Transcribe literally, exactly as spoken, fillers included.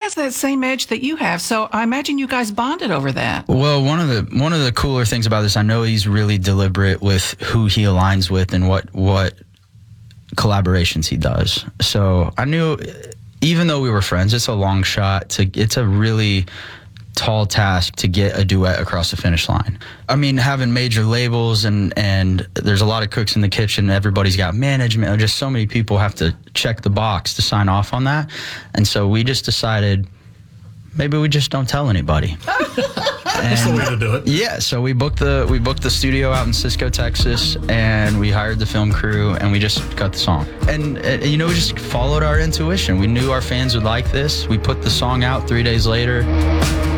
has that same edge that you have, so I imagine you guys bonded over that. Well, one of the one of the cooler things about this, I know he's really deliberate with who he aligns with and what what collaborations he does. So I knew, even though we were friends, it's a long shot to it's a really tall task to get a duet across the finish line. I mean, having major labels and and there's a lot of cooks in the kitchen, everybody's got management, just so many people have to check the box to sign off on that. And so we just decided maybe we just don't tell anybody. That's the way to do it. Yeah, so we booked the we booked the studio out in Cisco, Texas, and we hired the film crew, and we just cut the song. And uh, you know, we just followed our intuition. We knew our fans would like this. We put the song out three days later.